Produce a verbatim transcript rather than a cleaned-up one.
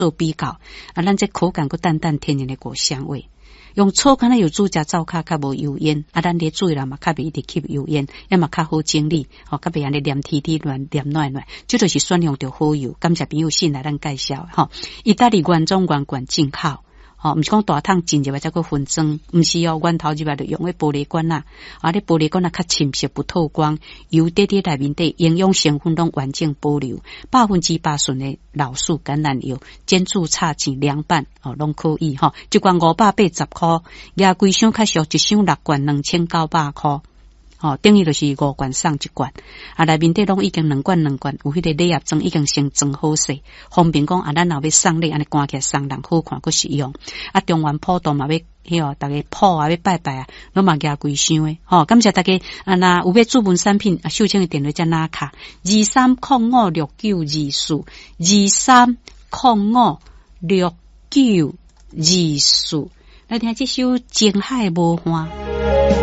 做比较，啊，咱这口感佮淡淡天然的果香味。用醋可能有煮食灶卡较无油烟，啊，咱咧水啦嘛较袂一直吸油烟，也嘛较好整理，吼、哦，较袂安尼黏甜甜乱黏软软，这就是选用着好油。感谢朋友信来咱介绍，吼、哦，意大利原装原罐进口。哦，毋是讲大桶进入来再个分装，毋是哦，源头入来就用迄玻璃罐啦，啊，咧玻璃罐啊较深色不透光，油滴滴内面底营养成分拢完整保留，百分之八顺的老树橄榄油，煎煮炒煎凉拌哦，拢可以吼、哦。一罐五百八十块，亚规箱较俗，一箱六罐两千九百块。哦，等于就是五罐送一罐，啊，内面底拢已经两罐两罐，有迄个礼盒装已经先装好势，方便讲啊，咱若要送礼，安尼赶起来送人好看，佮实用。啊，中原普渡嘛要，迄哦，大家普啊要拜拜啊，拢嘛加规箱诶。吼、哦，感谢大家啊，若有要注文产品，啊，秀清的电话在哪卡？二三零五六九二四，二三零五六九二四。来听这首《情海无花》。